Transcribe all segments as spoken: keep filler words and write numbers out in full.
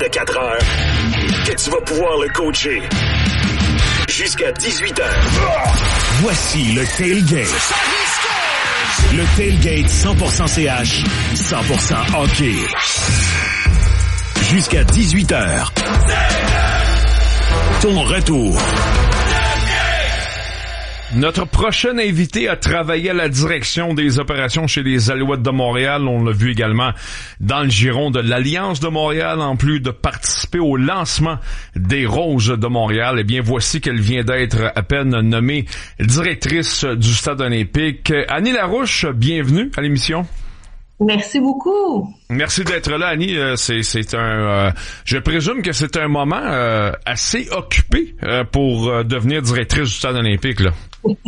quatre heures que tu vas pouvoir le coacher. Jusqu'à dix-huit heures. Voici le Tailgate. Le Tailgate cent pour cent C H, cent pour cent hockey. Jusqu'à dix-huit heures. Ton retour. Notre prochain invité a travaillé à la direction des opérations chez les Alouettes de Montréal. On l'a vu également dans le giron de l'Alliance de Montréal, en plus de participer au lancement des Roses de Montréal. Eh bien, voici qu'elle vient d'être à peine nommée directrice du Stade olympique. Annie Larouche, bienvenue à l'émission. Merci beaucoup. Merci d'être là, Annie. C'est, c'est un, euh, je présume que c'est un moment euh, assez occupé euh, pour euh, devenir directrice du Stade olympique, là.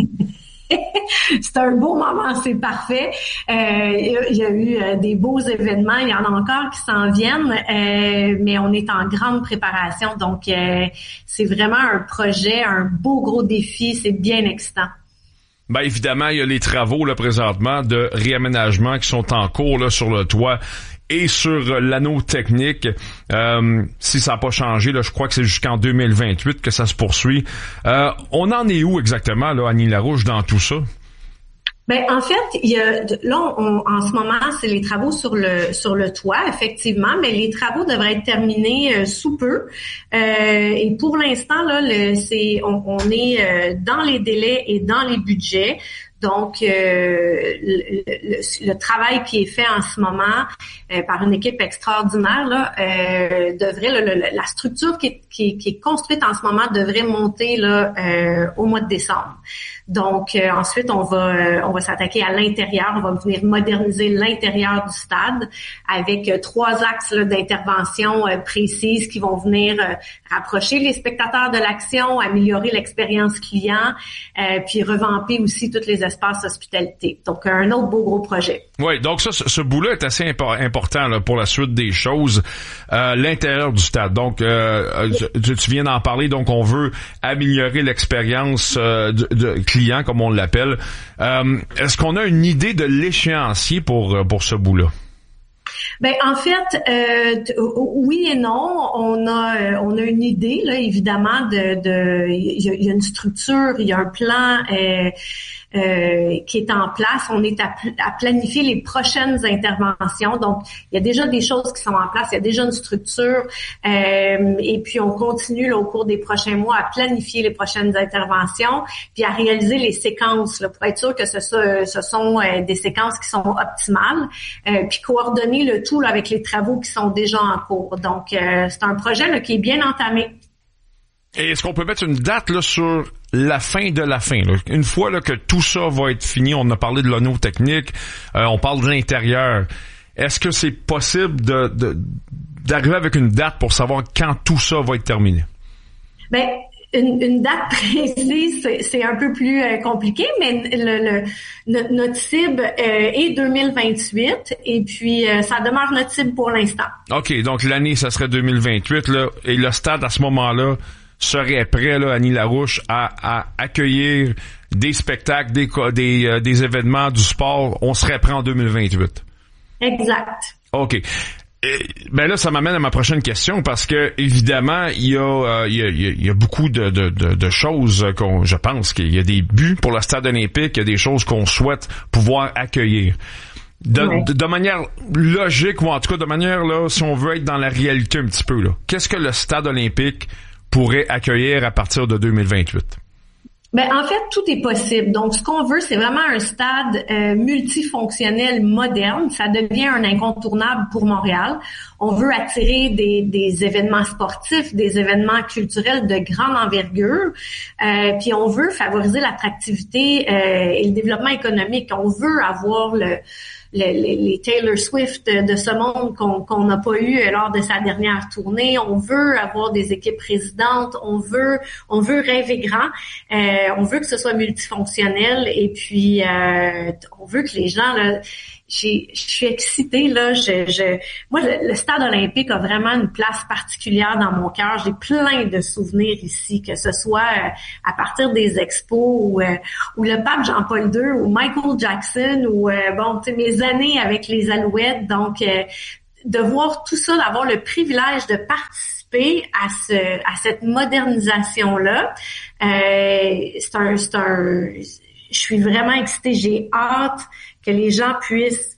C'est un beau moment, c'est parfait. Euh, il y a eu euh, des beaux événements, il y en a encore qui s'en viennent, euh, mais on est en grande préparation. Donc, euh, c'est vraiment un projet, un beau gros défi. C'est bien excitant. Ben évidemment, il y a les travaux là présentement de réaménagement qui sont en cours là sur le toit et sur l'anneau technique. Euh, si ça n'a pas changé, là, je crois que c'est jusqu'en deux mille vingt-huit que ça se poursuit. Euh, on en est où exactement, là, Annie Larouche, dans tout ça? Ben en fait, il y a là on, en ce moment c'est les travaux sur le sur le toit effectivement, mais les travaux devraient être terminés euh, sous peu. Euh, et pour l'instant là, le, c'est on, on est euh, dans les délais et dans les budgets. Donc, euh, le, le, le travail qui est fait en ce moment euh, par une équipe extraordinaire là, euh, devrait le, le, la structure qui est, qui, est, qui est construite en ce moment devrait monter là euh, au mois de décembre. Donc euh, ensuite on va euh, on va s'attaquer à l'intérieur, on va venir moderniser l'intérieur du stade avec euh, trois axes là, d'intervention euh, précises qui vont venir euh, rapprocher les spectateurs de l'action, améliorer l'expérience client, euh, puis revamper aussi tous les espaces hospitalité. Donc un autre beau gros projet. Oui, donc ça, ce, ce bout-là est assez impo- important là, pour la suite des choses. Euh, l'intérieur du stade. Donc euh, tu, tu viens d'en parler. Donc on veut améliorer l'expérience euh, de, de client, comme on l'appelle. Euh, est-ce qu'on a une idée de l'échéancier pour pour ce bout-là? Ben en fait, euh, t- oui et non. On a euh, on a une idée là, évidemment de de il y, y a une structure, il y a un plan. Euh, Euh, qui est en place. On est à, pl- à planifier les prochaines interventions. Donc, il y a déjà des choses qui sont en place. Il y a déjà une structure. Euh, et puis, on continue là, au cours des prochains mois à planifier les prochaines interventions puis à réaliser les séquences là, pour être sûr que ce, ce, ce sont euh, des séquences qui sont optimales euh, puis coordonner le tout là, avec les travaux qui sont déjà en cours. Donc, euh, c'est un projet là, qui est bien entamé. Et est-ce qu'on peut mettre une date là sur la fin de la fin? Là? Une fois là, que tout ça va être fini, on a parlé de l'anneau technique, euh, on parle de l'intérieur. Est-ce que c'est possible de, de d'arriver avec une date pour savoir quand tout ça va être terminé? Ben, une, une date précise, c'est, c'est un peu plus euh, compliqué, mais le, le, notre cible euh, est deux mille vingt-huit et puis euh, ça demeure notre cible pour l'instant. OK, donc l'année, ça serait deux mille vingt-huit, là, et le stade, à ce moment-là, serait prêt, là, Annie Larouche, à, à accueillir des spectacles, des, des, euh, des événements, du sport. On serait prêt en deux mille vingt-huit. Exact. OK. Et, ben là, ça m'amène à ma prochaine question parce que évidemment, il y a, euh, il y a, il y a beaucoup de, de, de, de choses qu'on, je pense qu'il y a des buts pour le Stade olympique, il y a des choses qu'on souhaite pouvoir accueillir. De, ouais. de, de manière logique, ou en tout cas de manière, là, si on veut être dans la réalité un petit peu, là, qu'est-ce que le Stade olympique pourrait accueillir à partir de deux mille vingt-huit? Ben en fait, tout est possible. Donc, ce qu'on veut, c'est vraiment un stade euh, multifonctionnel moderne. Ça devient un incontournable pour Montréal. On veut attirer des, des événements sportifs, des événements culturels de grande envergure. Euh, puis on veut favoriser l'attractivité euh, et le développement économique. On veut avoir le Les, les, les Taylor Swift de ce monde qu'on qu'on n'a pas eu lors de sa dernière tournée. On veut avoir des équipes résidentes. On veut on veut rêver grand. Euh, on veut que ce soit multifonctionnel et puis euh, on veut que les gens là, j'ai, je suis excitée là. Je, je, moi, le, le Stade olympique a vraiment une place particulière dans mon cœur. J'ai plein de souvenirs ici, que ce soit euh, à partir des expos ou, euh, ou le pape Jean-Paul deux ou Michael Jackson ou euh, bon, tu sais, mes années avec les Alouettes. Donc, euh, de voir tout ça, d'avoir le privilège de participer à ce à cette modernisation-là, euh, c'est un c'est un je suis vraiment excitée, j'ai hâte que les gens puissent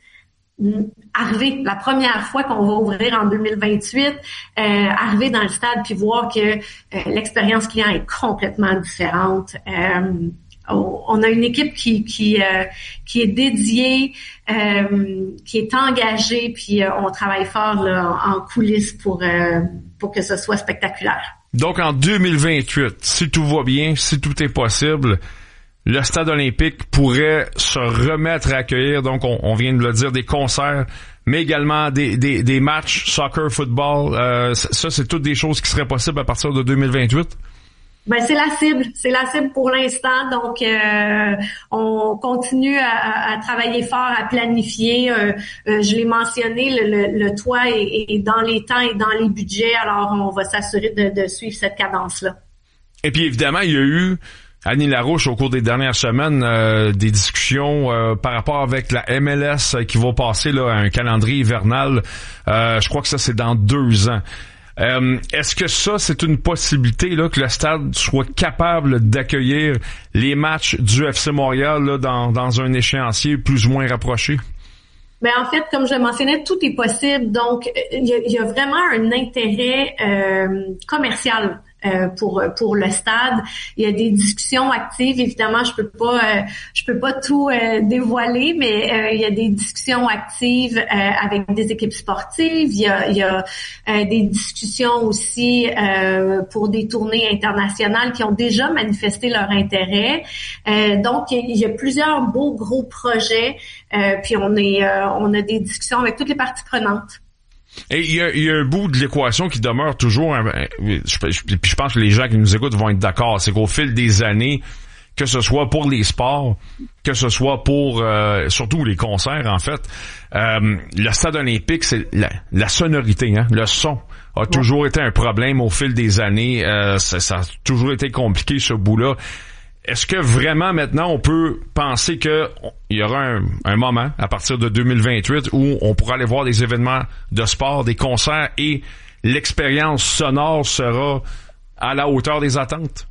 arriver la première fois qu'on va ouvrir en deux mille vingt-huit, euh, arriver dans le stade puis voir que euh, l'expérience client est complètement différente. Euh, on a une équipe qui qui euh, qui est dédiée, euh, qui est engagée, puis euh, on travaille fort là, en coulisses pour euh, pour que ce soit spectaculaire. Donc en deux mille vingt-huit, si tout va bien, si tout est possible, le stade olympique pourrait se remettre à accueillir, donc on, on vient de le dire, des concerts, mais également des des, des matchs soccer, football. Euh, ça, c'est toutes des choses qui seraient possibles à partir de deux mille vingt-huit? Ben c'est la cible, c'est la cible pour l'instant. Donc euh, on continue à, à travailler fort, à planifier. Euh, euh, je l'ai mentionné, le, le, le toit est, est dans les temps et dans les budgets. Alors on va s'assurer de, de suivre cette cadence-là. Et puis évidemment, il y a eu, Annie Larouche, au cours des dernières semaines, euh, des discussions euh, par rapport avec la M L S euh, qui va passer là à un calendrier hivernal. Euh, je crois que ça c'est dans deux ans. Euh, est-ce que ça, c'est une possibilité là que le stade soit capable d'accueillir les matchs du F C Montréal là, dans, dans un échéancier plus ou moins rapproché? Ben en fait, comme je le mentionnais, tout est possible. Donc, il y a, il y a vraiment un intérêt euh, commercial euh, pour pour le stade. Il y a des discussions actives. Évidemment, je peux pas euh, je peux pas tout euh, dévoiler, mais euh, il y a des discussions actives euh, avec des équipes sportives. Il y a il y a euh, des discussions aussi euh, pour des tournées internationales qui ont déjà manifesté leur intérêt. Euh, donc, il y a plusieurs beaux gros projets. Euh, puis on est euh, on a des discussions avec toutes les parties prenantes. Et il y a, il y a un bout de l'équation qui demeure toujours, hein, je, je, puis je pense que les gens qui nous écoutent vont être d'accord, c'est qu'au fil des années, que ce soit pour les sports, que ce soit pour euh, surtout les concerts en fait, euh, le stade olympique, c'est la, la sonorité, hein, le son a toujours ouais. été un problème au fil des années, euh, ça, ça a toujours été compliqué ce bout-là. Est-ce que vraiment maintenant on peut penser que il y aura un, un moment à partir de deux mille vingt-huit où on pourra aller voir des événements de sport, des concerts et l'expérience sonore sera à la hauteur des attentes?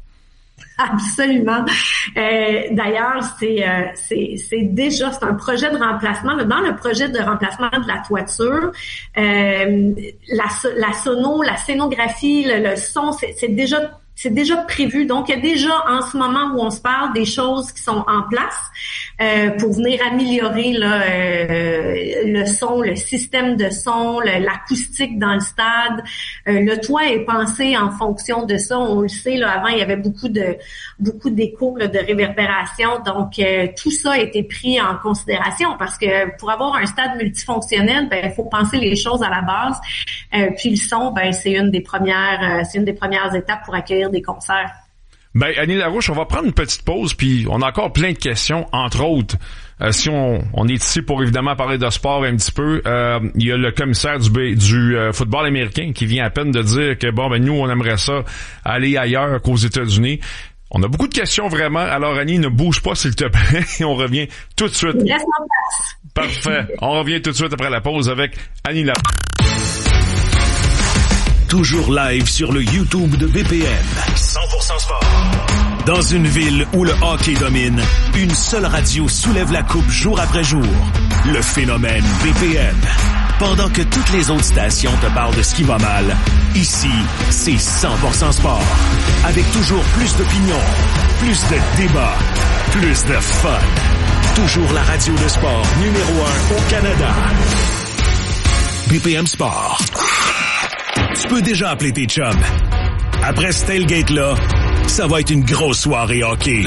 Absolument. Euh, d'ailleurs, c'est, euh, c'est, c'est déjà c'est un projet de remplacement. Dans le projet de remplacement de la toiture, euh, la, la sono, la scénographie, le, le son, c'est, c'est déjà C'est déjà prévu. Donc, il y a déjà, en ce moment où on se parle, des choses qui sont en place euh, pour venir améliorer là, euh, le son, le système de son, le, l'acoustique dans le stade. Euh, le toit est pensé en fonction de ça. On le sait, là, avant, il y avait beaucoup de beaucoup d'écho, là, de réverbération. Donc, euh, tout ça a été pris en considération parce que pour avoir un stade multifonctionnel, ben, il faut penser les choses à la base. Euh, puis le son, ben, c'est une des premières, euh, c'est une des premières étapes pour accueillir des concerts. Ben, Annie Larouche, on va prendre une petite pause, puis on a encore plein de questions, entre autres. Euh, si on, on est ici pour évidemment parler de sport un petit peu, euh, il y a le commissaire du, du euh, football américain qui vient à peine de dire que bon, ben nous, on aimerait ça aller ailleurs qu'aux États-Unis. On a beaucoup de questions vraiment. Alors, Annie, ne bouge pas, s'il te plaît, et on revient tout de suite. Reste en place. Parfait. On revient tout de suite après la pause avec Annie Larouche. Toujours live sur le YouTube de B P M. cent pour cent sport. Dans une ville où le hockey domine, une seule radio soulève la coupe jour après jour. Le phénomène B P M. Pendant que toutes les autres stations te parlent de ce qui va mal, ici, c'est cent pour cent sport. Avec toujours plus d'opinions, plus de débats, plus de fun. Toujours la radio de sport numéro un au Canada. B P M Sport. Tu peux déjà appeler tes chums. Après ce tailgate-là, ça va être une grosse soirée hockey.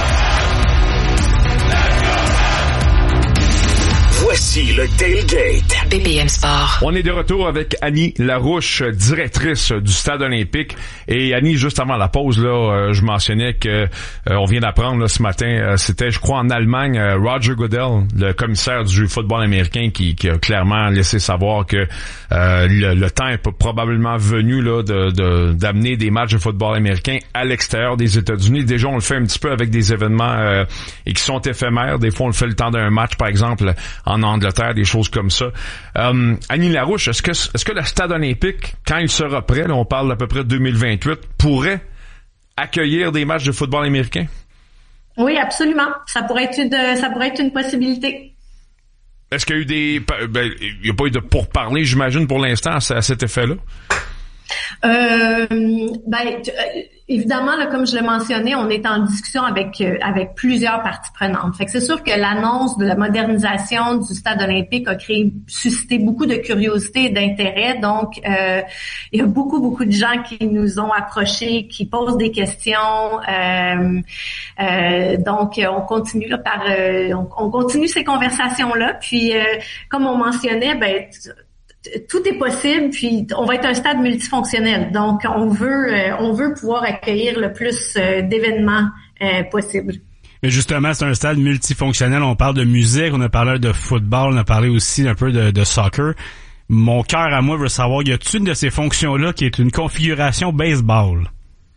Voici le Tailgate. B P M Sport. On est de retour avec Annie Larouche, directrice du Stade olympique. Et Annie, juste avant la pause, là, euh, je mentionnais que euh, on vient d'apprendre là, ce matin, euh, c'était, je crois, en Allemagne, euh, Roger Goodell, le commissaire du football américain, qui, qui a clairement laissé savoir que euh, le, le temps est probablement venu là de, de d'amener des matchs de football américain à l'extérieur des États-Unis. Déjà, on le fait un petit peu avec des événements euh, et qui sont éphémères. Des fois, on le fait le temps d'un match, par exemple, en Angleterre. Angleterre, des choses comme ça. Euh, Annie Larouche, est-ce que est-ce que le stade olympique, quand il sera prêt, là, on parle d'à peu près deux mille vingt-huit, pourrait accueillir des matchs de football américain? Oui, absolument. Ça pourrait être une, ça pourrait être une possibilité. Est-ce qu'il y a eu des... Ben, il n'y a pas eu de pourparlers, j'imagine, pour l'instant, à cet effet-là? Euh, ben, tu, euh, évidemment, là, comme je l'ai mentionné, on est en discussion avec euh, avec plusieurs parties prenantes. Fait que c'est sûr que l'annonce de la modernisation du stade olympique a créé, suscité beaucoup de curiosité et d'intérêt. Donc, euh, il y a beaucoup, beaucoup de gens qui nous ont approchés, qui posent des questions. Euh, euh, donc, on continue là, par, euh, on, on continue ces conversations-là. Puis, euh, comme on mentionnait, ben tout est possible, puis on va être un stade multifonctionnel. Donc, on veut euh, on veut pouvoir accueillir le plus euh, d'événements euh, possible. Mais justement, c'est un stade multifonctionnel. On parle de musique, on a parlé de football, on a parlé aussi un peu de, de soccer. Mon cœur à moi veut savoir, y a-t-il une de ces fonctions-là qui est une configuration baseball?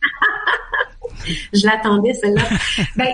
Je l'attendais, celle-là. ben,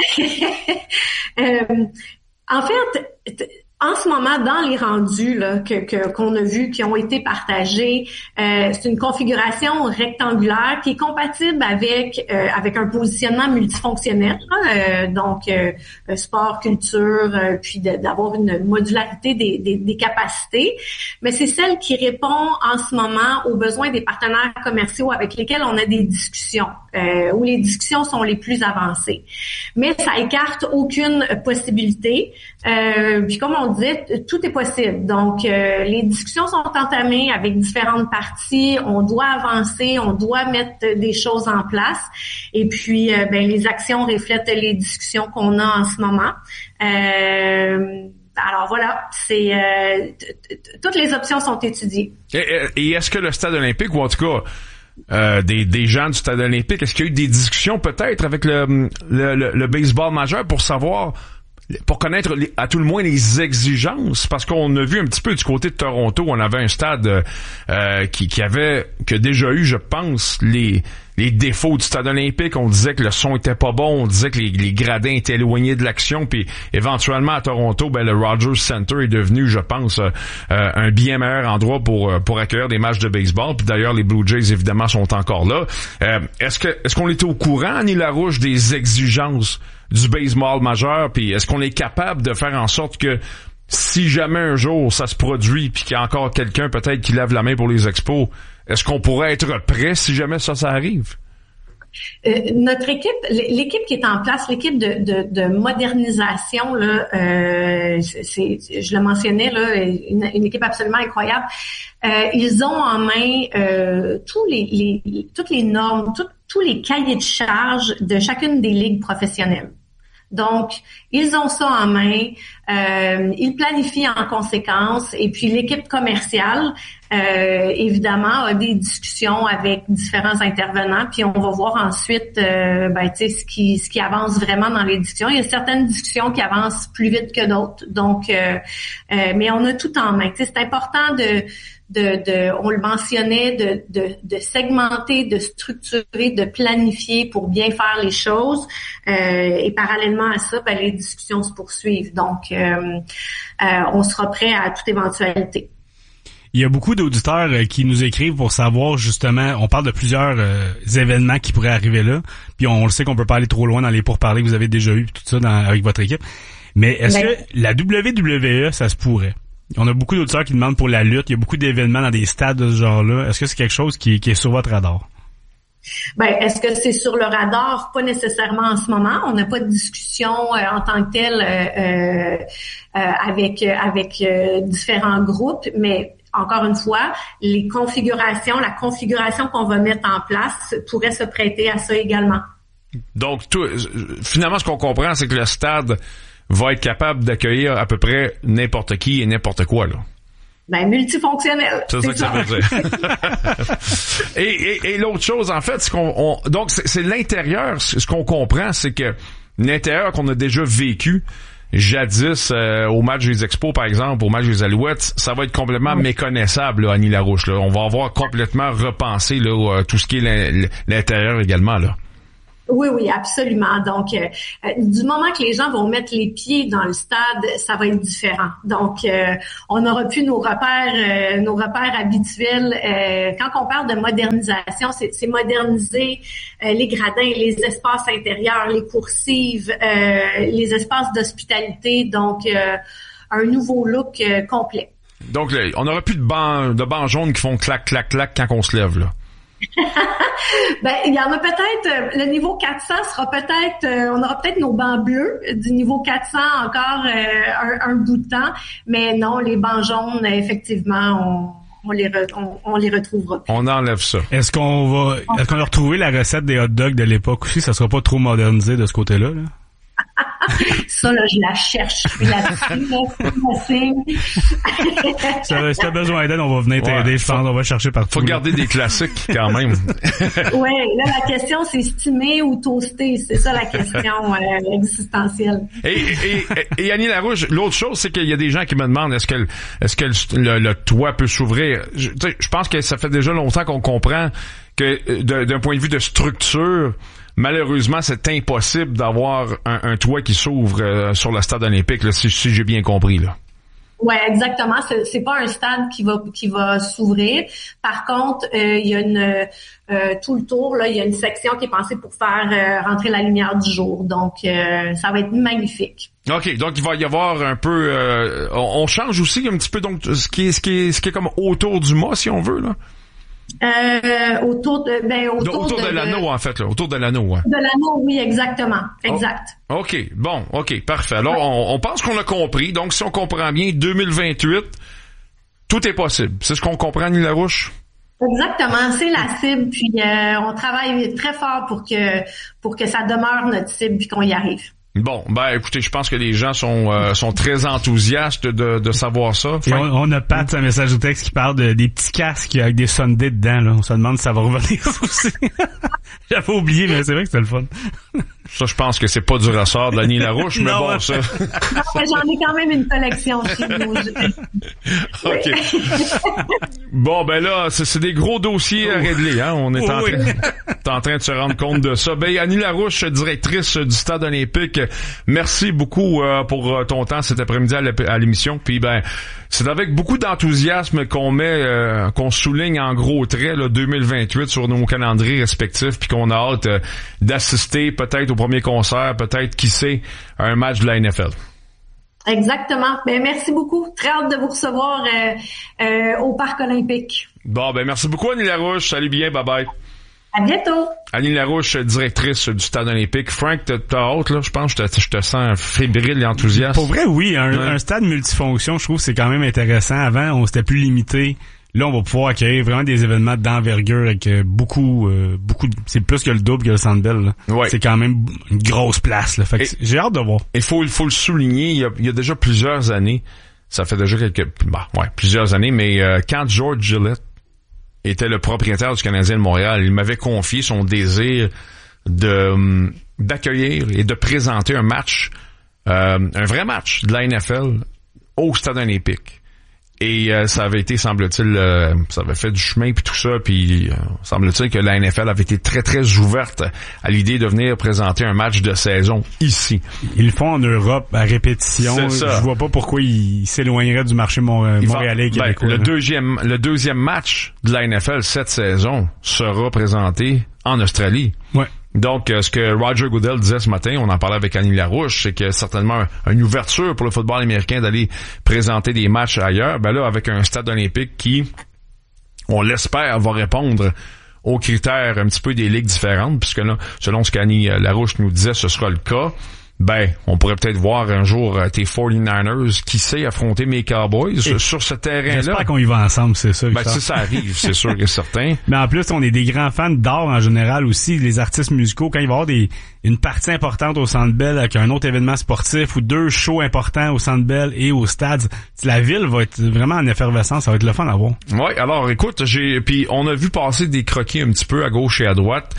euh, en fait... T- En ce moment, dans les rendus là, que, que, qu'on a vus, qui ont été partagés, euh, c'est une configuration rectangulaire qui est compatible avec euh, avec un positionnement multifonctionnel, euh, donc euh, sport, culture, euh, puis de, d'avoir une modularité des, des, des capacités. Mais c'est celle qui répond en ce moment aux besoins des partenaires commerciaux avec lesquels on a des discussions, euh, où les discussions sont les plus avancées. Mais ça écarte aucune possibilité. Euh, puis comme on disait, tout est possible. Donc, euh, les discussions sont entamées avec différentes parties. On doit avancer, on doit mettre des choses en place. Et puis, euh, ben, les actions reflètent les discussions qu'on a en ce moment. Euh, alors voilà, c'est euh, t- t- toutes les options sont étudiées. Et, et est-ce que le stade olympique, ou en tout cas euh, des, des gens du stade olympique, est-ce qu'il y a eu des discussions peut-être avec le, le, le, le baseball majeur pour savoir... pour connaître les, à tout le moins les exigences, parce qu'on a vu un petit peu du côté de Toronto, on avait un stade euh, qui, qui avait qui a déjà eu, je pense, les les défauts du stade olympique. On disait que le son était pas bon, on disait que les, les gradins étaient éloignés de l'action, puis éventuellement à Toronto, ben le Rogers Center est devenu, je pense, euh, un bien meilleur endroit pour pour accueillir des matchs de baseball. Puis d'ailleurs, les Blue Jays évidemment sont encore là. Euh, est-ce que est-ce qu'on était au courant, Annie Larouche, des exigences du baseball majeur, puis est-ce qu'on est capable de faire en sorte que si jamais un jour ça se produit puis qu'il y a encore quelqu'un peut-être qui lève la main pour les expos, est-ce qu'on pourrait être prêt si jamais ça, ça arrive? Euh, notre équipe, l'équipe qui est en place, l'équipe de, de, de modernisation, là, euh, c'est, je le mentionnais, là, une, une équipe absolument incroyable. Euh, ils ont en main euh, tous les, les, toutes les normes, tout, tous les cahiers de charges de chacune des ligues professionnelles. Donc, ils ont ça en main, euh, ils planifient en conséquence, et puis l'équipe commerciale, euh, évidemment, a des discussions avec différents intervenants, puis on va voir ensuite, euh, ben, tu sais, ce qui, ce qui avance vraiment dans les discussions. Il y a certaines discussions qui avancent plus vite que d'autres, donc, euh, euh, mais on a tout en main. Tu sais, c'est important de De, de, on le mentionnait, de, de, de segmenter, de structurer, de planifier pour bien faire les choses. Euh, et parallèlement à ça, ben, les discussions se poursuivent. Donc, euh, euh, on sera prêt à toute éventualité. Il y a beaucoup d'auditeurs euh, qui nous écrivent pour savoir justement, on parle de plusieurs euh, événements qui pourraient arriver là, puis on le sait qu'on peut pas aller trop loin dans les pourparlers que vous avez déjà eu, tout ça dans, avec votre équipe. Mais est-ce ben, que la W W E, ça se pourrait? On a beaucoup d'auditeurs qui demandent pour la lutte. Il y a beaucoup d'événements dans des stades de ce genre-là. Est-ce que c'est quelque chose qui, qui est sur votre radar? Ben, est-ce que c'est sur le radar? Pas nécessairement en ce moment. On n'a pas de discussion euh, en tant que telle euh, euh, avec avec euh, différents groupes, mais encore une fois, les configurations, la configuration qu'on va mettre en place pourrait se prêter à ça également. Donc, tout, finalement, ce qu'on comprend, c'est que le stade va être capable d'accueillir à peu près n'importe qui et n'importe quoi, là. Ben, multifonctionnel. C'est ça que ça veut dire. et, et, et l'autre chose, en fait, c'est qu'on, on, donc, c'est, c'est l'intérieur. Ce qu'on comprend, c'est que l'intérieur qu'on a déjà vécu jadis euh, au match des Expos, par exemple, au match des Alouettes, ça va être complètement méconnaissable, là, Annie Larouche, là. On va avoir complètement repensé, là, tout ce qui est l'intérieur également, là. Oui, oui, absolument. Donc, euh, du moment que les gens vont mettre les pieds dans le stade, ça va être différent. Donc, euh, on aura plus nos repères, euh, nos repères habituels. Euh, quand on parle de modernisation, c'est, c'est moderniser euh, les gradins, les espaces intérieurs, les coursives, euh, les espaces d'hospitalité. Donc, euh, un nouveau look euh, complet. Donc, là, on n'aura plus de bancs, de bancs jaunes qui font clac, clac, clac quand on se lève, là. Ben, il y en a peut-être, euh, le niveau quatre cents sera peut-être, euh, on aura peut-être nos bancs bleus du niveau quatre cents encore euh, un, un bout de temps, mais non, les bancs jaunes, effectivement, on, on les re, on, on les retrouvera. On enlève ça. Est-ce qu'on va, est-ce qu'on a retrouvé la recette des hot dogs de l'époque aussi? Ça sera pas trop modernisé de ce côté-là, là? Ça, là, je la cherche. Je suis là-dessus, là, ça, si t'as besoin d'aide, on va venir t'aider, ouais, je pense. On va chercher partout. Faut garder des classiques, quand même. Oui, là, la question, c'est steamer ou toaster. C'est ça, la question euh, existentielle. Et, et, et, et Annie Larouche, l'autre chose, c'est qu'il y a des gens qui me demandent, est-ce que, est-ce que le, le toit peut s'ouvrir? Je, je pense que ça fait déjà longtemps qu'on comprend que, de, d'un point de vue de structure, malheureusement, c'est impossible d'avoir un, un toit qui s'ouvre euh, sur le stade olympique, là, si, si j'ai bien compris, là. Ouais, exactement. C'est, c'est pas un stade qui va qui va s'ouvrir. Par contre, euh, il y a une euh, tout le tour là, il y a une section qui est pensée pour faire euh, rentrer la lumière du jour. Donc, euh, ça va être magnifique. OK, donc il va y avoir un peu euh, on, on change aussi un petit peu donc ce qui est ce qui est ce qui est comme autour du mât, si on veut, là. Euh, autour de, ben, autour, autour de, de l'anneau, de, en fait, là. Autour de l'anneau, ouais. De l'anneau, oui, exactement. Exact. Oh, OK. Bon, OK. Parfait. Alors, ouais. on, on pense qu'on a compris. Donc, si on comprend bien, deux mille vingt-huit, tout est possible. C'est ce qu'on comprend, Annie Larouche? Exactement. C'est la cible. Puis, euh, on travaille très fort pour que, pour que ça demeure notre cible puis qu'on y arrive. Bon, ben écoutez, je pense que les gens sont euh, sont très enthousiastes de, de savoir ça. Et on, on a Pat, un message au texte qui parle de, des petits casques avec des Sundays dedans. Là. On se demande si ça va revenir aussi. J'avais oublié, mais c'est vrai que c'était le fun. Ça, je pense que c'est pas du ressort de Annie Larouche, mais non, bon, ça... Non, mais j'en ai quand même une collection chez nous. OK. Bon, ben là, c'est, c'est des gros dossiers à régler, hein. On est en, oui. train, en train de se rendre compte de ça. Ben, Annie Larouche, directrice du Stade olympique, merci beaucoup euh, pour ton temps cet après-midi à l'émission. Puis, ben, c'est avec beaucoup d'enthousiasme qu'on met, euh, qu'on souligne en gros traits, là, deux mille vingt-huit sur nos calendriers respectifs, puis qu'on a hâte euh, d'assister peut-être au premier concert, peut-être, qui sait, à un match de la N F L. Exactement. Ben, merci beaucoup. Très hâte de vous recevoir euh, euh, au Parc olympique. Bon, ben merci beaucoup, Annie Larouche. Salut bien, bye-bye. À bientôt. Annie Larouche, directrice du Stade olympique. Frank, t'as hâte, là, je pense, je te, je te sens fébrile et enthousiaste. Pour vrai, oui. Un, ouais. un stade multifonction, je trouve que c'est quand même intéressant. Avant, on s'était plus limité. Là, on va pouvoir accueillir vraiment des événements d'envergure avec beaucoup, euh, beaucoup. De, c'est plus que le double que le Centre Bell. Ouais. C'est quand même une grosse place. Là. Fait que et, j'ai hâte de voir. Il faut, il faut le souligner. Il y, a, il y a déjà plusieurs années. Ça fait déjà quelques, bah, ouais, plusieurs années. Mais euh, quand George Gillett était le propriétaire du Canadien de Montréal, il m'avait confié son désir de d'accueillir et de présenter un match, euh, un vrai match de la N F L au Stade olympique. Et euh, ça avait été, semble-t-il, euh, ça avait fait du chemin puis tout ça, puis euh, semble-t-il que la N F L avait été très très ouverte à l'idée de venir présenter un match de saison ici. Ils le font en Europe à répétition. C'est ça. Je vois pas pourquoi ils s'éloigneraient du marché mon- montréalais et québécois. Ben, le deuxième, le deuxième match de la N F L cette saison sera présenté en Australie. Ouais. Donc, euh, ce que Roger Goodell disait ce matin, on en parlait avec Annie Larouche, c'est que certainement une ouverture pour le football américain d'aller présenter des matchs ailleurs. Ben là, avec un stade olympique qui, on l'espère, va répondre aux critères un petit peu des ligues différentes, puisque là, selon ce qu'Annie Larouche nous disait, ce sera le cas. Ben, on pourrait peut-être voir un jour euh, tes forty-niners, qui sait, affronter mes Cowboys et sur ce terrain-là. J'espère qu'on y va ensemble, c'est ça. Ben, si ça arrive, c'est sûr et certain. Mais en plus, on est des grands fans d'art en général aussi, les artistes musicaux. Quand il va y avoir des, une partie importante au Centre Bell avec un autre événement sportif ou deux shows importants au Centre Bell et au stade, la ville va être vraiment en effervescence, ça va être le fun à voir. Oui, alors écoute, j'ai puis on a vu passer des croquis un petit peu à gauche et à droite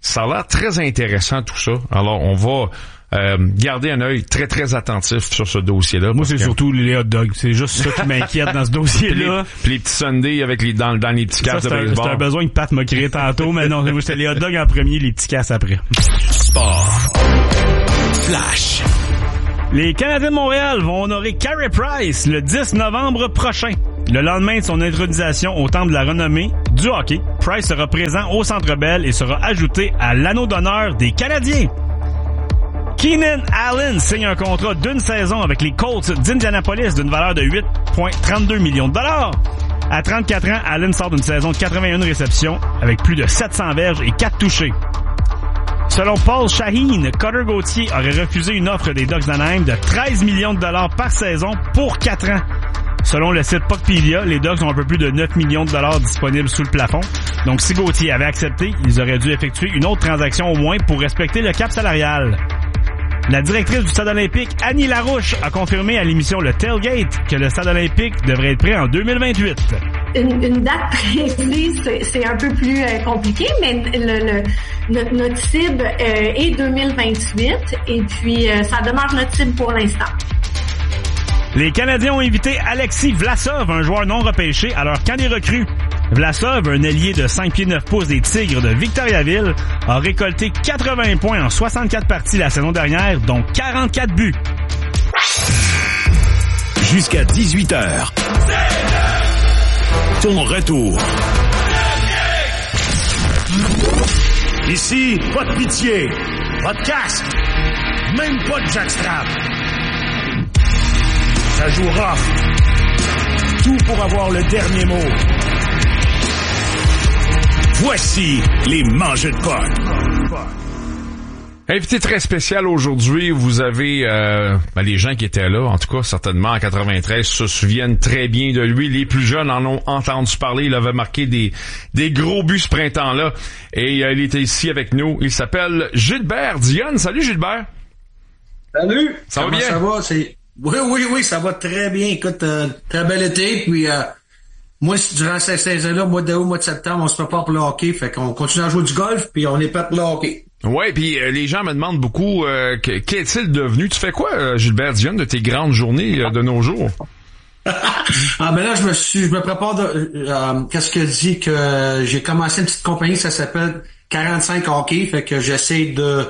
Ça a l'air très intéressant tout ça. Alors, on va euh, garder un œil très, très attentif sur ce dossier-là. Moi, c'est que... surtout les hot dogs. C'est juste ça qui m'inquiète dans ce dossier-là. Puis les, puis les petits sundaes avec les, dans, dans les petits casses de baseball. C'est un besoin que Pat m'a créé tantôt, mais non, c'était les hot dogs en premier, les petits casses après. Sport. Flash. Les Canadiens de Montréal vont honorer Carey Price le dix novembre prochain. Le lendemain de son intronisation au Temple de la renommée du hockey, Price sera présent au Centre Bell et sera ajouté à l'anneau d'honneur des Canadiens. Keenan Allen signe un contrat d'une saison avec les Colts d'Indianapolis d'une valeur de huit virgule trente-deux millions de dollars. À trente-quatre ans, Allen sort d'une saison de quatre-vingt-une réceptions avec plus de sept cents verges et quatre touchés. Selon Paul Shaheen, Cutter Gauthier aurait refusé une offre des Ducks d'Anaheim de treize millions de dollars par saison pour quatre ans. Selon le site Puckpedia, les Ducks ont un peu plus de neuf millions de dollars disponibles sous le plafond. Donc si Gauthier avait accepté, ils auraient dû effectuer une autre transaction au moins pour respecter le cap salarial. La directrice du Stade olympique, Annie Larouche, a confirmé à l'émission Le Tailgate que le Stade olympique devrait être prêt en deux mille vingt-huit. Une, une date précise, c'est, c'est un peu plus euh, compliqué, mais le, le, notre, notre cible euh, est deux mille vingt-huit et puis euh, ça demeure notre cible pour l'instant. Les Canadiens ont invité Alexis Vlasov, un joueur non repêché, à leur camp des recrues. Vlasov, un ailier de cinq pieds neuf pouces des Tigres de Victoriaville, a récolté quatre-vingts points en soixante-quatre parties la saison dernière, dont quarante-quatre buts. Jusqu'à dix-huit heures. Ton retour. Ici, pas de pitié, pas de casque, même pas de jackstrap. Ça joue rough. Tout pour avoir le dernier mot. Voici les mangeux de potes. Invité très spécial aujourd'hui, vous avez euh, ben les gens qui étaient là, en tout cas certainement en quatre-vingt-treize, se souviennent très bien de lui. Les plus jeunes en ont entendu parler. Il avait marqué des des gros buts ce printemps-là. Et euh, il était ici avec nous. Il s'appelle Gilbert Dionne. Salut Gilbert. Salut. Ça Comment va bien? Ça va, c'est... Oui, oui, oui, ça va très bien. Écoute, euh, très bel été. Puis euh, moi, durant cette saison-là, mois d'août, mois de septembre, on se prépare pour le hockey. Fait qu'on continue à jouer du golf, puis on est prêt pour le hockey. Ouais, puis euh, les gens me demandent beaucoup euh, que, qu'est-il devenu? Tu fais quoi, euh, Gilbert Dionne, de tes grandes journées euh, de nos jours? Ah ben là, je me suis, je me prépare de. Euh, qu'est-ce que dit que j'ai commencé une petite compagnie, ça s'appelle quarante-cinq Hockey, fait que j'essaie de.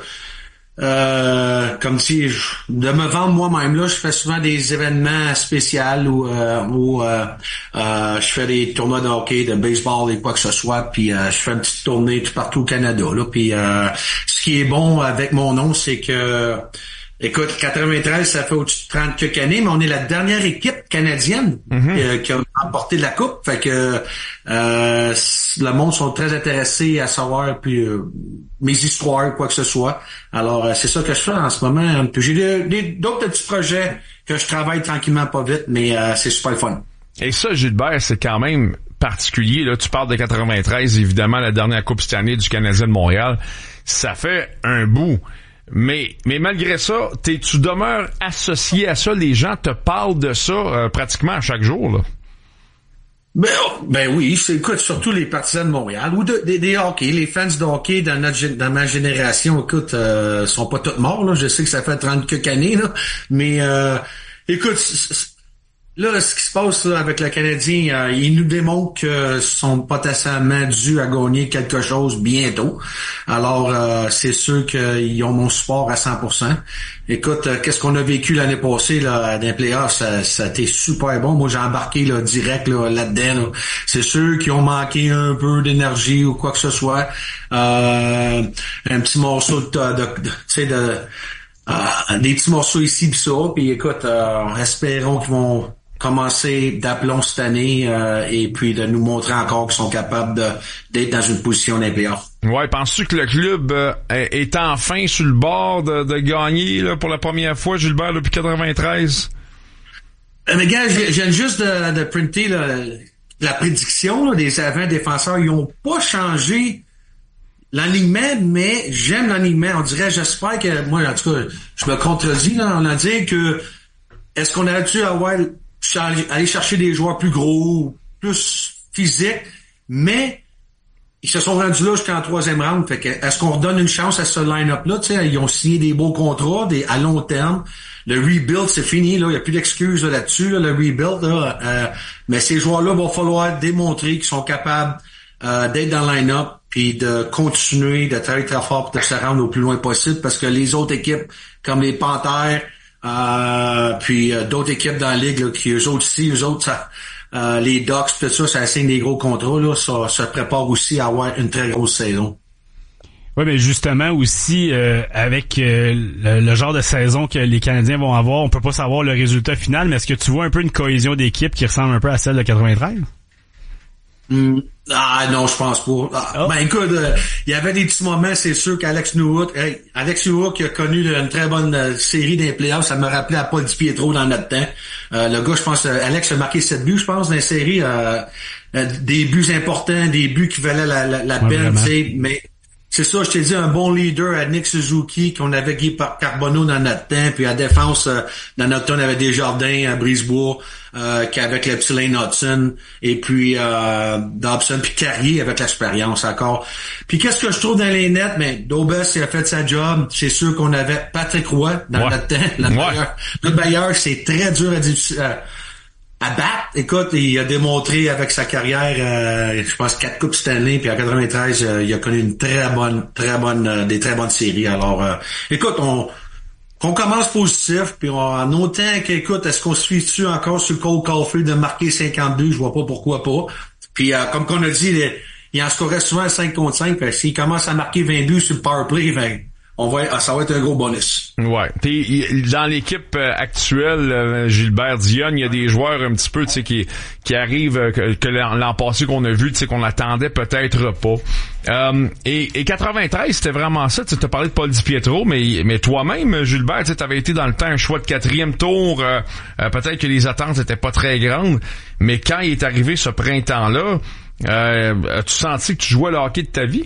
Euh, comme si je, de me vendre moi-même. Là, je fais souvent des événements spéciaux où, euh, où euh, euh, je fais des tournois de hockey, de baseball et quoi que ce soit, puis euh, je fais une petite tournée tout partout au Canada. Là, puis euh, ce qui est bon avec mon nom, c'est que écoute, quatre-vingt-treize, ça fait au-dessus de trente quelques années, mais on est la dernière équipe canadienne mm-hmm. euh, qui a remporté la coupe. Fait que euh, le monde sont très intéressés à savoir puis euh, mes histoires, quoi que ce soit. Alors, euh, c'est ça que je fais en ce moment. Puis j'ai des, des, d'autres petits projets que je travaille tranquillement, pas vite, mais euh, c'est super fun. Et ça, Gilbert, c'est quand même particulier. Là, tu parles de quatre-vingt-treize, évidemment, la dernière Coupe cette année du Canadien de Montréal. Ça fait un bout. Mais mais malgré ça, t'es, tu demeures associé à ça. Les gens te parlent de ça euh, pratiquement à chaque jour, là. Ben, oh, ben oui, c'est, écoute, surtout les partisans de Montréal ou de, des, des hockey, les fans de hockey dans notre dans ma génération, écoute, euh, sont pas tous morts, là. Je sais que ça fait trente quelques années, là. Mais euh, écoute, là, ce qui se passe là, avec le Canadien, euh, il nous démontre que sont potentiellement dus à gagner quelque chose bientôt. Alors, euh, c'est sûr qu'ils ont mon support à cent pour cent. Écoute, euh, qu'est-ce qu'on a vécu l'année passée là, dans les playoffs, ça, ça a été super bon. Moi, j'ai embarqué là, direct là, là-dedans. Là. C'est sûr qu'ils ont manqué un peu d'énergie ou quoi que ce soit. Euh, un petit morceau de, de, de tu sais, de, euh, des petits morceaux ici pis ça. Puis écoute, euh, espérons qu'ils vont commencer d'aplomb cette année euh, et puis de nous montrer encore qu'ils sont capables de, d'être dans une position dans les playoffs. Ouais, penses-tu que le club euh, est enfin sur le bord de, de gagner là, pour la première fois, Gilbert, depuis quatre-vingt-treize? Euh, mais gars, je viens juste de, de printer là, la prédiction là, des vingt défenseurs. Ils ont pas changé l'alignement, mais j'aime l'alignement. On dirait, j'espère que, moi, en tout cas, je me contredis là, on a dit que est-ce qu'on aurait dû avoir aller chercher des joueurs plus gros, plus physiques, mais ils se sont rendus là jusqu'en troisième round. Fait que, est-ce qu'on redonne une chance à ce line-up-là? Tu sais, ils ont signé des beaux contrats, des à long terme. Le rebuild, c'est fini, là. Il n'y a plus d'excuses là, là-dessus, là, le rebuild, là. Euh, mais ces joueurs-là vont falloir démontrer qu'ils sont capables euh, d'être dans le line-up puis de continuer de travailler très fort pour se rendre au plus loin possible parce que les autres équipes, comme les Panthers, euh, puis euh, d'autres équipes dans la ligue, là, qui eux autres ici, eux autres, ça, euh, les Ducks, tout ça, ça signe des gros contrats, là. Ça se prépare aussi à avoir une très grosse saison. Oui, mais justement aussi euh, avec euh, le, le genre de saison que les Canadiens vont avoir, on peut pas savoir le résultat final, mais est-ce que tu vois un peu une cohésion d'équipe qui ressemble un peu à celle de quatre-vingt-treize? Mm. Ah non, je pense pas. Ah, oh. Ben écoute, il euh, y avait des petits moments, c'est sûr qu'Alex Newhook, hey, Alex Newhook qui a connu une très bonne euh, série d'un playoffs, ça me rappelait à Paul DiPietro dans notre temps. Euh, le gars, je pense, euh, Alex a marqué sept buts, je pense, dans la série. Euh, euh, des buts importants, des buts qui valaient la, la, la ouais, peine, tu sais, mais c'est ça, je t'ai dit, un bon leader à Nick Suzuki, qu'on avait Guy Carbonneau dans notre temps, puis à défense, euh, dans notre temps, on avait Desjardins à Brisebois, euh, qu'avec le petit Lane Hudson, et puis euh, Dobson, puis Carrier avec l'expérience encore. Puis qu'est-ce que je trouve dans les nets? Mais Dobes, il a fait sa job. C'est sûr qu'on avait Patrick Roy dans ouais. notre temps. Notre ouais. bailleur, notre bailleur, c'est très dur à dire. Euh, à battre. Écoute, il a démontré avec sa carrière, euh, je pense, quatre coupes Stanley, puis en quatre-vingt-treize, euh, il a connu une très bonne, très bonne, euh, des très bonnes séries. Alors, euh, écoute, on, on commence positif, puis on, en autant qu'écoute, est-ce qu'on se fie dessus encore sur Cole Caulfield de marquer cinquante-deux, je vois pas pourquoi pas. Puis, euh, comme qu'on a dit, il, il en scorait souvent cinq contre cinq, fait, s'il commence à marquer vingt buts sur le power play, ben, on va, ça va être un gros bonus. Ouais. Puis dans l'équipe actuelle, Gilbert Dionne, il y a des joueurs un petit peu, tu sais, qui qui arrivent que, que l'an passé qu'on a vu, tu sais, qu'on attendait peut-être pas. Euh, et, et quatre-vingt-treize, c'était vraiment ça. Tu as parlé de Paul DiPietro, mais mais toi-même, Gilbert, tu avais été dans le temps un choix de quatrième tour. Euh, euh, peut-être que les attentes étaient pas très grandes, mais quand il est arrivé ce printemps-là, euh, as-tu senti que tu jouais le hockey de ta vie?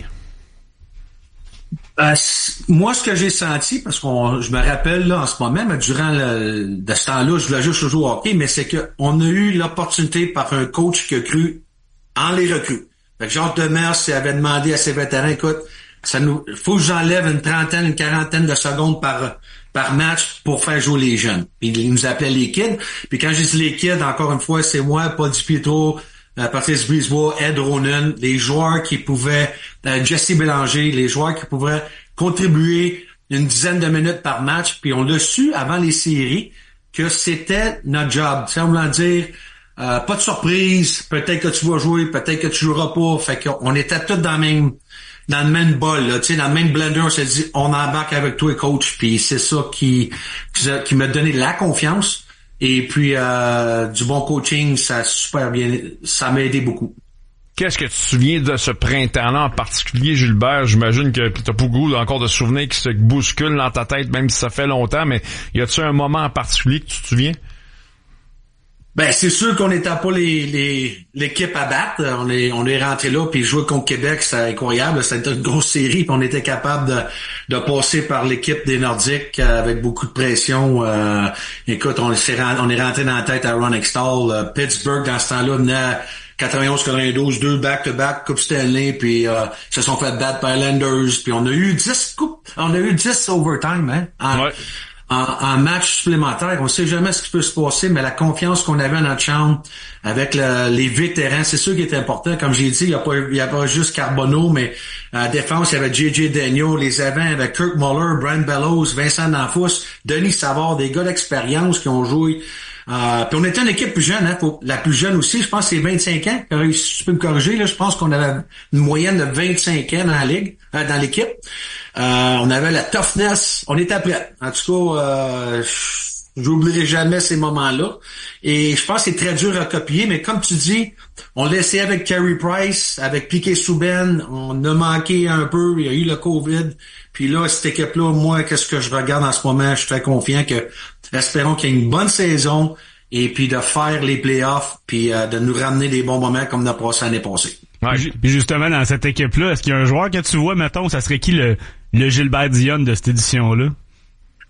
Euh, moi, ce que j'ai senti, parce qu'on, je me rappelle là en ce moment, mais durant le, de ce temps-là, je voulais juste jouer au hockey, mais c'est que on a eu l'opportunité par un coach qui a cru en les recrues. Fait que Jacques Demers avait demandé à ses vétérans, écoute, ça nous, faut que j'enlève une trentaine, une quarantaine de secondes par par match pour faire jouer les jeunes. Puis il nous appelait les kids. Puis quand je dis les kids, encore une fois, c'est moi, Paul DiPietro, Euh, Patrice Brisebois, Ed Ronan, les joueurs qui pouvaient, euh, Jesse Bélanger, les joueurs qui pouvaient contribuer une dizaine de minutes par match, puis on l'a su avant les séries que c'était notre job. C'est voulant dire, euh, pas de surprise, peut-être que tu vas jouer, peut-être que tu joueras pas. Fait qu'on était tous dans le même, dans le même bol, là, tu sais, dans le même blender. On s'est dit, on embarque avec toi, coach, puis c'est ça qui, qui m'a donné la confiance. Et puis euh, du bon coaching, ça a super bien, ça m'a aidé beaucoup. Qu'est-ce que tu te souviens de ce printemps-là en particulier, Gilbert? J'imagine que t'as pas goût encore de souvenirs qui se bousculent dans ta tête, même si ça fait longtemps, mais y a-tu un moment en particulier que tu te souviens? Ben, c'est sûr qu'on n'était pas les, les, l'équipe à battre. On est, on est rentré là, puis jouer contre Québec, c'était incroyable. C'était une grosse série, puis on était capable de, de passer par l'équipe des Nordiques avec beaucoup de pression. Euh, écoute, on, s'est, on est rentré dans la tête à Ron Extall. Euh, Pittsburgh, dans ce temps-là, venait quatre-vingt-onze quatre-vingt-douze, deux back-to-back, Coupe Stanley, puis euh, se sont fait battre par Islanders, puis on a eu dix coupes, on a eu dix overtime, hein. En, ouais. En, en match supplémentaire, on sait jamais ce qui peut se passer, mais la confiance qu'on avait dans notre chambre avec le, les vétérans, c'est sûr qui est important. Comme j'ai dit, il n'y a pas, il y a pas juste Carbonneau, mais à la défense, il y avait J J Daniel, les avants avec Kirk Muller, Brian Bellows, Vincent Danfous, Denis Savard, des gars d'expérience qui ont joué. Euh, puis on était une équipe plus jeune, hein, faut, la plus jeune aussi, je pense que c'est vingt-cinq ans. Si tu peux me corriger, là, je pense qu'on avait une moyenne de vingt-cinq ans dans la ligue, euh, dans l'équipe. Euh, on avait la toughness, on était prêts. En tout cas, euh, j'oublierai jamais ces moments-là. Et je pense que c'est très dur à copier, mais comme tu dis, on l'a essayé avec Carey Price, avec Piquet Souben, on a manqué un peu, il y a eu le COVID. Puis là, cette équipe-là, moi, qu'est-ce que je regarde en ce moment, je suis très confiant que, espérons qu'il y ait une bonne saison et puis de faire les playoffs puis euh, de nous ramener des bons moments comme on a passé l'année passée. Ouais. Puis justement, dans cette équipe-là, est-ce qu'il y a un joueur que tu vois, mettons, ça serait qui le, le Gilbert Dionne de cette édition-là?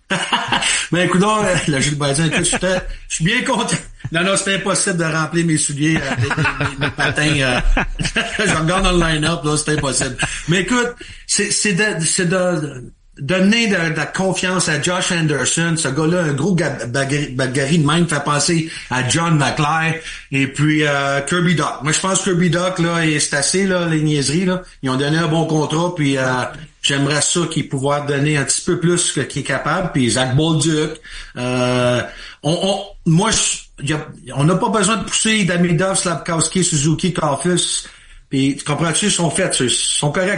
Ben, écoute, le Gilbertien, écoute, je suis bien content. Non, non, c'était impossible de remplir mes souliers, euh, mes, mes, mes patins. Euh, je regarde dans le line-up, là, c'était impossible. Mais écoute, c'est, c'est de, c'est de, donner de, de la confiance à Josh Anderson. Ce gars-là, un gros bagarre de même, fait penser à John McLeod et puis euh, Kirby Dach. Moi, je pense que Kirby Dach, là, c'est assez, là, les niaiseries, là. Ils ont donné un bon contrat, puis euh, j'aimerais ça qu'il pouvoir donner un petit peu plus que qu'il est capable. Puis Zach Bolduc, euh, on, on, moi, je, y a, on n'a pas besoin de pousser Damidov, Slafkowski, Suzuki, Kaufus. Puis, tu comprends-tu, ils sont faits, ils sont corrects.